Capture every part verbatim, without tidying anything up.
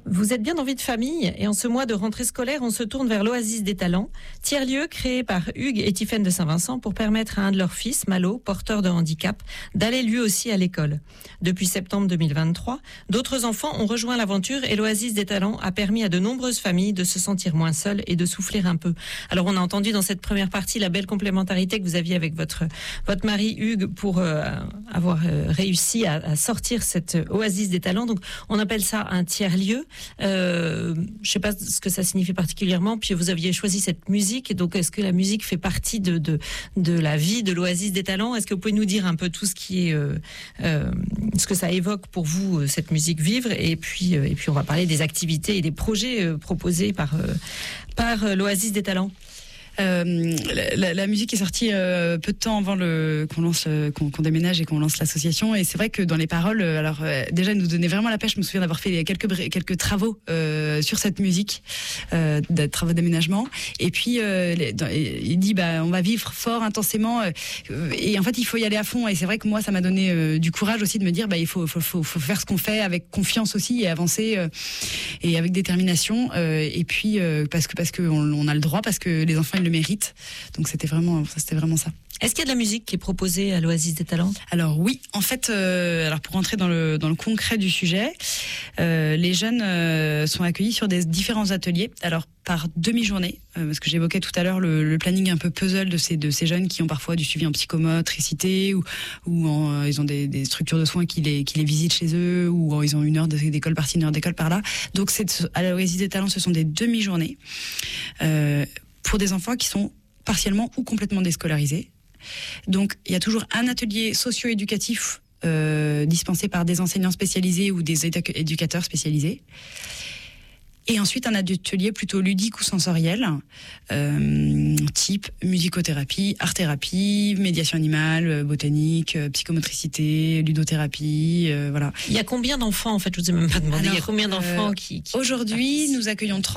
Vous êtes bien dans Vie de famille et en ce mois de rentrée scolaire, on se tourne vers l'Oasis des talents, tiers-lieu créé par Hugues et Tiffaine de Saint-Vincent pour permettre à un de leurs fils, Malo, porteur de handicap, d'aller lui aussi à l'école. Depuis septembre deux mille vingt-trois, d'autres enfants ont rejoint l'aventure et l'Oasis des talents a permis à de nombreuses familles de se sentir moins seules et de souffler un peu. Alors on a entendu dans cette première partie la belle complémentarité que vous aviez avec votre, votre mari Hugues pour euh, avoir euh, réussi à, à sortir cette Oasis des talents. Donc on appelle ça un tiers-lieu. Euh, je ne sais pas ce que ça signifie particulièrement. Puis vous aviez choisi cette musique. Donc, est-ce que la musique fait partie de de, de la vie de l'Oasis des talents? Est-ce que vous pouvez nous dire un peu tout ce qui est, euh, euh, ce que ça évoque pour vous, cette musique Vivre? Et puis, euh, et puis, on va parler des activités et des projets euh, proposés par euh, par euh, l'Oasis des talents. Euh, la, la musique est sortie euh, peu de temps avant le, qu'on lance, euh, qu'on, qu'on déménage et qu'on lance l'association. Et c'est vrai que dans les paroles, euh, alors euh, déjà, elle nous donnait vraiment la pêche. Je me souviens d'avoir fait quelques quelques travaux euh, sur cette musique, euh, des travaux d'aménagement. Et puis euh, les, dans, il dit, bah, on va vivre fort, intensément. Euh, et en fait, il faut y aller à fond. Et c'est vrai que moi, ça m'a donné euh, du courage aussi de me dire, bah, il faut, faut, faut, faut faire ce qu'on fait avec confiance aussi et avancer euh, et avec détermination. Euh, et puis euh, parce que parce que on, on a le droit, parce que les enfants le mérite. Donc c'était vraiment, c'était vraiment ça. Est-ce qu'il y a de la musique qui est proposée à l'Oasis des talents? Alors oui, en fait, euh, alors pour rentrer dans le dans le concret du sujet, euh, les jeunes euh, sont accueillis sur des différents ateliers. Alors par demi-journée, euh, parce que j'évoquais tout à l'heure le, le planning un peu puzzle de ces de ces jeunes qui ont parfois du suivi en psychomotricité ou ou en, euh, ils ont des, des structures de soins qui les qui les visitent chez eux ou euh, ils ont une heure d'école par-ci, une heure d'école par-là. Donc c'est à l'Oasis des talents, ce sont des demi-journées. Euh, pour des enfants qui sont partiellement ou complètement déscolarisés. Donc, il y a toujours un atelier socio-éducatif euh, dispensé par des enseignants spécialisés ou des édu- éducateurs spécialisés. Et ensuite, un atelier plutôt ludique ou sensoriel, euh, type musicothérapie, art-thérapie, médiation animale, botanique, psychomotricité, ludothérapie, euh, voilà. Il y a combien d'enfants, en fait? Je vous ai même pas demandé. Alors, il y a combien d'enfants euh, qui, qui... Aujourd'hui, nous accueillons trente,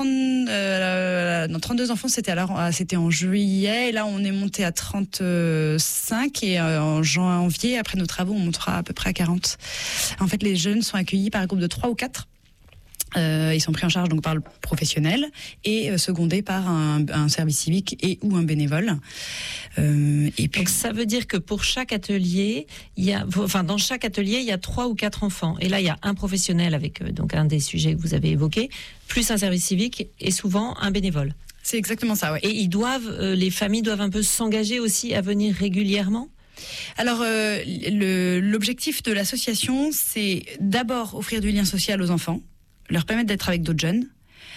euh, non, trente-deux enfants, c'était, alors, c'était en juillet, et là, on est monté à trente-cinq, et euh, en janvier, après nos travaux, on montera à peu près à quarante. En fait, les jeunes sont accueillis par un groupe de trois ou quatre. Euh, ils sont pris en charge donc par le professionnel et euh, secondés par un, un service civique et ou un bénévole. Euh, et puis donc ça veut dire que pour chaque atelier, il y a, enfin dans chaque atelier, il y a trois ou quatre enfants. Et là, il y a un professionnel avec euh, donc un des sujets que vous avez évoqués, plus un service civique et souvent un bénévole. C'est exactement ça, ouais. Et ils doivent, euh, les familles doivent un peu s'engager aussi à venir régulièrement. Alors, euh, le, l'objectif de l'association, c'est d'abord offrir du lien social aux enfants, leur permettre d'être avec d'autres jeunes,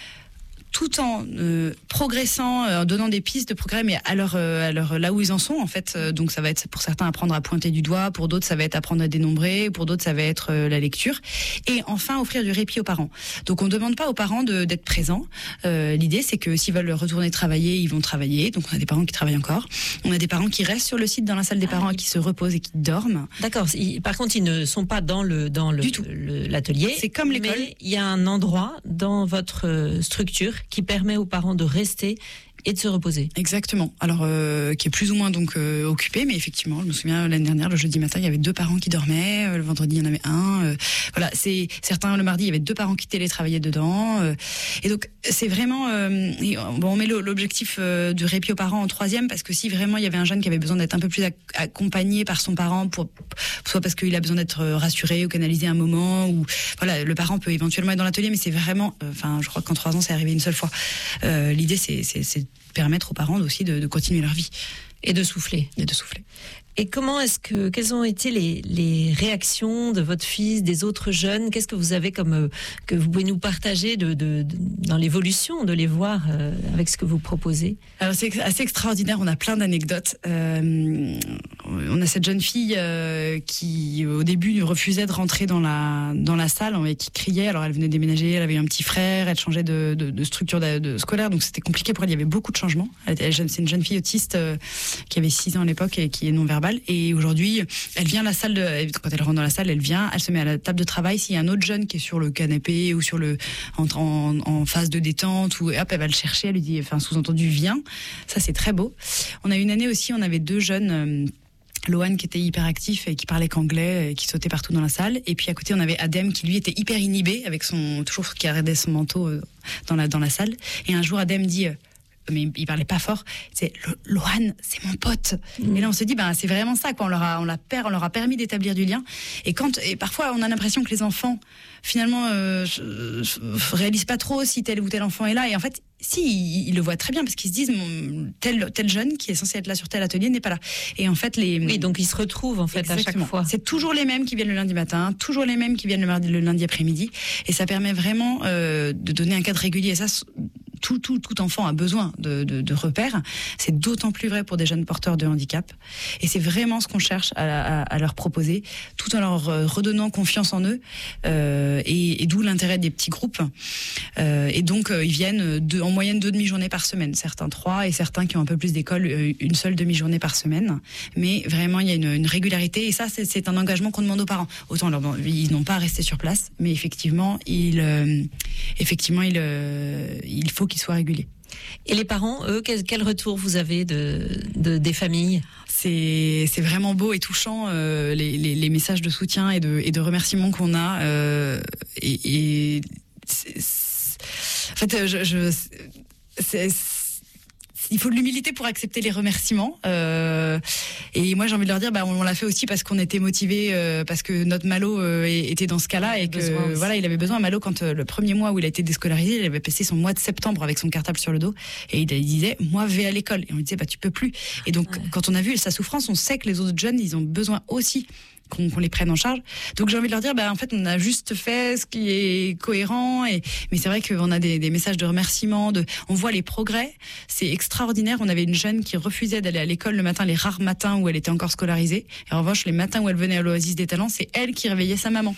tout en euh, progressant, euh, en donnant des pistes de progrès, mais à leur, euh, à leur, là où ils en sont, en fait. Euh, donc, ça va être, pour certains, apprendre à pointer du doigt, pour d'autres, ça va être apprendre à dénombrer, pour d'autres, ça va être euh, la lecture. Et enfin, offrir du répit aux parents. Donc, on ne demande pas aux parents de, d'être présents. Euh, l'idée, c'est que s'ils veulent retourner travailler, ils vont travailler. Donc, on a des parents qui travaillent encore. On a des parents qui restent sur le site, dans la salle des parents, ah, oui. qui se reposent et qui dorment. D'accord. Par contre, ils ne sont pas dans le dans le, du tout. Le, l'atelier. C'est comme l'école. Mais il y a un endroit dans votre structure qui permet aux parents de rester et de se reposer. Exactement. Alors, euh, qui est plus ou moins donc euh, occupé, mais effectivement, je me souviens l'année dernière, le jeudi matin, il y avait deux parents qui dormaient. Euh, le vendredi, il y en avait un. Euh, voilà, c'est certains le mardi, il y avait deux parents qui télétravaillaient dedans. Euh, et donc, c'est vraiment. Euh, et, bon, on met le, l'objectif euh, du répit aux parents en troisième parce que si vraiment il y avait un jeune qui avait besoin d'être un peu plus ac- accompagné par son parent, pour soit parce qu'il a besoin d'être rassuré ou canalisé un moment, ou voilà, le parent peut éventuellement être dans l'atelier, mais c'est vraiment. Enfin, euh, je crois qu'en trois ans, c'est arrivé une seule fois. Euh, l'idée, c'est, c'est, c'est permettre aux parents aussi de, de continuer leur vie et de souffler et de souffler. Et comment est-ce que quelles ont été les les réactions de votre fils, des autres jeunes? Qu'est-ce que vous avez comme euh, que vous pouvez nous partager de, de, de dans l'évolution, de les voir euh, avec ce que vous proposez? Alors c'est assez extraordinaire. On a plein d'anecdotes. Euh, on a cette jeune fille euh, qui au début refusait de rentrer dans la dans la salle et qui criait. Alors elle venait déménager, elle avait un petit frère, elle changeait de, de, de structure de, de scolaire, donc c'était compliqué pour elle. Il y avait beaucoup de changements. Elle était, c'est une jeune fille autiste euh, qui avait six ans à l'époque et qui est non verbale. Et aujourd'hui, elle vient à la salle, de, quand elle rentre dans la salle, elle vient, elle se met à la table de travail. S'il y a un autre jeune qui est sur le canapé ou sur le, en, en, en phase de détente, ou hop, elle va le chercher, elle lui dit, enfin, sous-entendu, viens. Ça, c'est très beau. On a une année aussi, on avait deux jeunes, euh, Lohan qui était hyper actif et qui parlait qu'anglais et qui sautait partout dans la salle. Et puis à côté on avait Adem qui lui était hyper inhibé avec son toujours qui arrêtait son manteau dans la dans la salle. Et un jour Adem dit euh, mais il parlait pas fort, c'est Lohan, c'est mon pote. Mmh. Et là on se dit ben c'est vraiment ça quoi, on leur a on l'a per, on leur a permis d'établir du lien. Et quand et parfois on a l'impression que les enfants finalement euh, je, je réalisent pas trop si tel ou tel enfant est là, et en fait si ils, ils le voient très bien parce qu'ils se disent mon, tel tel jeune qui est censé être là sur tel atelier n'est pas là. Et en fait les oui donc ils se retrouvent en fait exactement. À chaque fois. C'est toujours les mêmes qui viennent le lundi matin, toujours les mêmes qui viennent le mardi, le lundi après-midi, et ça permet vraiment euh, de donner un cadre régulier. Et ça Tout, tout, tout enfant a besoin de, de, de repères. C'est d'autant plus vrai pour des jeunes porteurs de handicap. Et c'est vraiment ce qu'on cherche à, à, à leur proposer, tout en leur redonnant confiance en eux. Euh, et, et d'où l'intérêt des petits groupes. Euh, et donc, euh, ils viennent deux, en moyenne deux demi-journées par semaine. Certains trois, et certains qui ont un peu plus d'école, une seule demi-journée par semaine. Mais vraiment, il y a une, une régularité. Et ça, c'est, c'est un engagement qu'on demande aux parents. Autant, alors, bon, ils n'ont pas à rester sur place, mais effectivement, il, euh, effectivement, il, euh, il faut qu'ils soient réguliers. Et les parents, eux, quel, quel retour vous avez de, de des familles ? C'est, c'est vraiment beau et touchant euh, les, les, les messages de soutien et de, et de remerciements qu'on a. Euh, et, et c'est, c'est, en fait, je, je c'est, c'est, il faut de l'humilité pour accepter les remerciements. Euh, et moi, j'ai envie de leur dire, bah, on, on l'a fait aussi parce qu'on était motivés, euh, parce que notre Malo euh, était dans ce cas-là et que euh, voilà, il avait besoin. Malo, quand euh, le premier mois où il a été déscolarisé, il avait passé son mois de septembre avec son cartable sur le dos et il, il disait, moi, vais à l'école. Et on lui disait, bah, tu peux plus. Et donc, ouais. Quand on a vu sa souffrance, on sait que les autres jeunes, ils ont besoin aussi qu'on, qu'on les prenne en charge. Donc j'ai envie de leur dire, bah en fait on a juste fait ce qui est cohérent. Et mais c'est vrai qu'on a des, des messages de remerciement, de, on voit les progrès. C'est extraordinaire. On avait une jeune qui refusait d'aller à l'école le matin, les rares matins où elle était encore scolarisée. Et en revanche, les matins où elle venait à l'Oasis des Talents, c'est elle qui réveillait sa maman.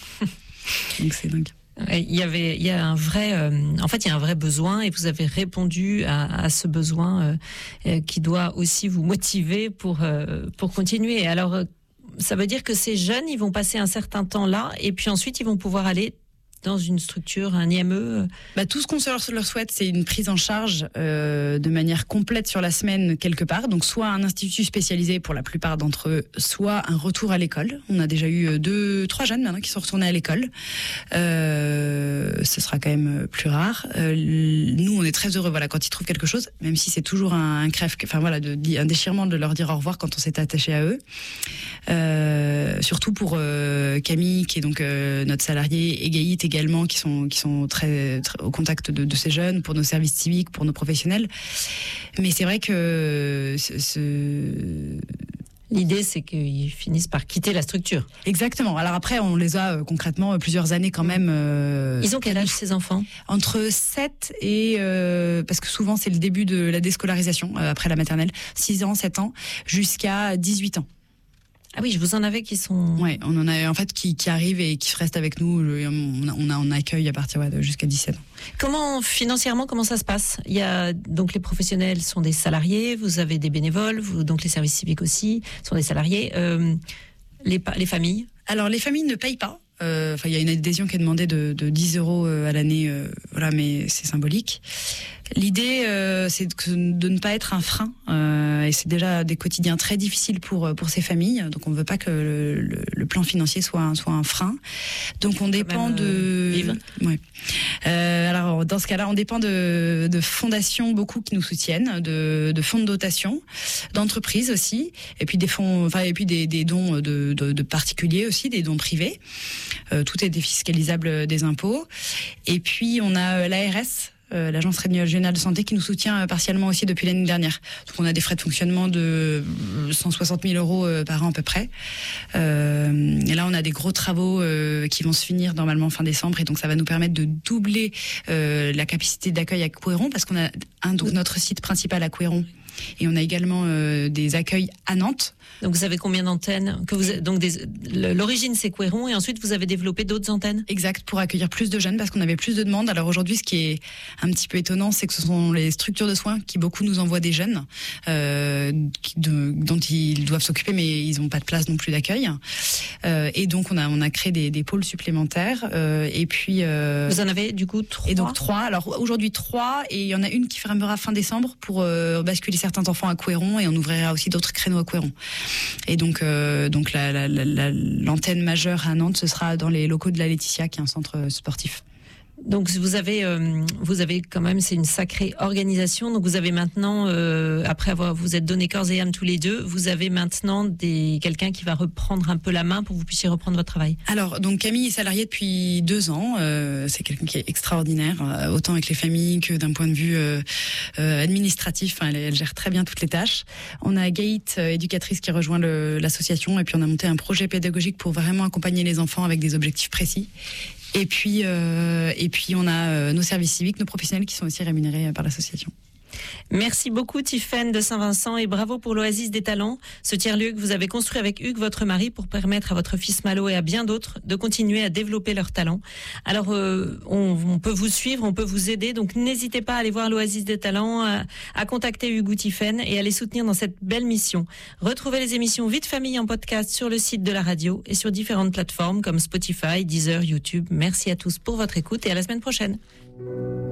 Donc c'est dingue. Il y avait, il y a un vrai, euh, en fait, il y a un vrai besoin et vous avez répondu à, à ce besoin euh, euh, qui doit aussi vous motiver pour euh, pour continuer. Alors, euh, ça veut dire que ces jeunes, ils vont passer un certain temps là et puis ensuite ils vont pouvoir aller dans une structure, un I M E. Bah, tout ce qu'on leur souhaite, c'est une prise en charge euh, de manière complète sur la semaine quelque part. Donc soit un institut spécialisé pour la plupart d'entre eux, soit un retour à l'école. On a déjà eu deux, trois jeunes maintenant qui sont retournés à l'école. Euh, ce sera quand même plus rare. Euh, nous, on est très heureux, voilà, quand ils trouvent quelque chose, même si c'est toujours un, un crève, enfin voilà, de, un déchirement de leur dire au revoir quand on s'est attaché à eux. Euh, surtout pour euh, Camille, qui est donc euh, notre salariée, et Gaït également, qui sont qui sont très, très au contact de, de ces jeunes, pour nos services civiques, pour nos professionnels. Mais c'est vrai que ce, ce... l'idée, c'est qu'ils finissent par quitter la structure. Exactement. Alors après, on les a euh, concrètement plusieurs années quand même. Euh, Ils ont quel âge ces enfants ? Entre sept et euh, parce que souvent c'est le début de la déscolarisation euh, après la maternelle, six ans, sept ans, jusqu'à dix-huit ans. Ah oui, je vous en avais qui sont. Ouais, on en a en fait qui, qui arrivent et qui restent avec nous. On a, on a on accueille à partir ouais, de jusqu'à dix-sept ans. Comment financièrement comment ça se passe ? Il y a donc les professionnels sont des salariés, vous avez des bénévoles, vous, donc les services civiques aussi sont des salariés. Euh, les les familles ? Alors les familles ne payent pas. Enfin, euh, il y a une adhésion qui est demandée de, de dix euros à l'année, euh, voilà, mais c'est symbolique. L'idée, euh, c'est de, de ne pas être un frein, euh, et c'est déjà des quotidiens très difficiles pour pour ces familles. Donc, on ne veut pas que le, le, le plan financier soit un, soit un frein. Donc, on dépend même, euh, de. Ouais. Euh, alors, dans ce cas-là, on dépend de, de fondations beaucoup qui nous soutiennent, de, de fonds de dotation, d'entreprises aussi, et puis des fonds, enfin, et puis des, des dons de, de, de particuliers aussi, des dons privés. Euh, tout est défiscalisable des impôts. Et puis, on a l'A R S. Euh, l'Agence régionale de santé qui nous soutient euh, partiellement aussi depuis l'année dernière. Donc on a des frais de fonctionnement de cent soixante mille euros euh, par an à peu près. Euh, et là on a des gros travaux euh, qui vont se finir normalement fin décembre, et donc ça va nous permettre de doubler euh, la capacité d'accueil à Couëron, parce qu'on a un, donc notre site principal à Couëron. Et on a également euh, des accueils à Nantes. Donc vous avez combien d'antennes que vous, donc des, l'origine c'est Couëron, et ensuite vous avez développé d'autres antennes ? Exact, pour accueillir plus de jeunes parce qu'on avait plus de demandes. Alors aujourd'hui, ce qui est un petit peu étonnant, c'est que ce sont les structures de soins qui beaucoup nous envoient des jeunes euh, qui, de, dont ils doivent s'occuper, mais ils n'ont pas de place non plus d'accueil. Euh, et donc on a on a créé des, des pôles supplémentaires. Euh, et puis euh, vous en avez du coup trois. Et donc trois. Alors aujourd'hui trois, et il y en a une qui fermera fin décembre pour euh, basculer certains enfants à Couëron et on ouvrira aussi d'autres créneaux à Couëron. Et donc, euh, donc la, la, la, l'antenne majeure à Nantes, ce sera dans les locaux de la Laetitia, qui est un centre sportif. Donc vous avez, euh, vous avez quand même, c'est une sacrée organisation. Donc vous avez maintenant, euh, après avoir, vous êtes donné corps et âme tous les deux, vous avez maintenant des quelqu'un qui va reprendre un peu la main pour que vous puissiez reprendre votre travail. Alors donc Camille est salariée depuis deux ans. Euh, c'est quelqu'un qui est extraordinaire, euh, autant avec les familles que d'un point de vue euh, euh, administratif. Enfin, elle, elle gère très bien toutes les tâches. On a Gaït, euh, éducatrice, qui rejoint le, l'association, et puis on a monté un projet pédagogique pour vraiment accompagner les enfants avec des objectifs précis. Et puis, euh, et puis on a euh, nos services civiques, nos professionnels qui sont aussi rémunérés par l'association. Merci beaucoup Tiffaine de Saint-Vincent et bravo pour l'Oasis des Talents, ce tiers-lieu que vous avez construit avec Hugues, votre mari, pour permettre à votre fils Malo et à bien d'autres de continuer à développer leurs talents. Alors euh, on, on peut vous suivre, on peut vous aider, donc n'hésitez pas à aller voir l'Oasis des Talents, à, à contacter Hugues ou Tiffaine et à les soutenir dans cette belle mission. Retrouvez les émissions Vie de famille en podcast sur le site de la radio et sur différentes plateformes comme Spotify, Deezer, YouTube. Merci à tous pour votre écoute et à la semaine prochaine.